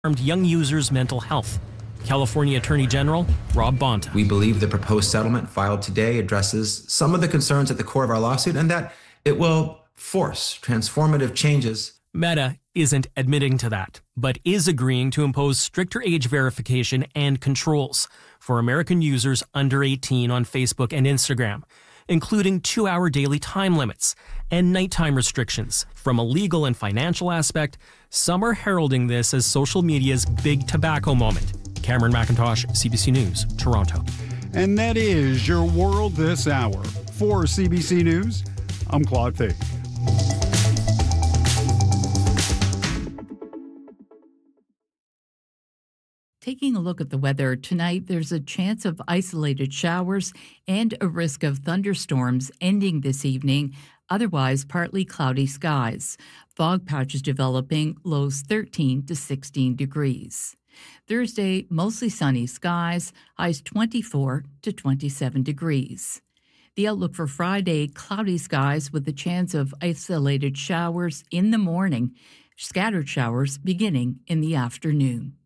harmed young users' mental health. California Attorney General Rob Bonta. We believe the proposed settlement filed today addresses some of the concerns at the core of our lawsuit and that it will force transformative changes. Meta isn't admitting to that, but is agreeing to impose stricter age verification and controls for American users under 18 on Facebook and Instagram, including 2-hour daily time limits and nighttime restrictions. From a legal and financial aspect, some are heralding this as social media's big tobacco moment. Cameron McIntosh, CBC News, Toronto. And that is your world this hour. For CBC News, I'm Claude Fake. Taking a look at the weather tonight, there's a chance of isolated showers and a risk of thunderstorms ending this evening. Otherwise, partly cloudy skies. Fog patches developing, lows 13 to 16 degrees. Thursday, mostly sunny skies, highs 24 to 27 degrees. The outlook for Friday, cloudy skies with a chance of isolated showers in the morning, scattered showers beginning in the afternoon.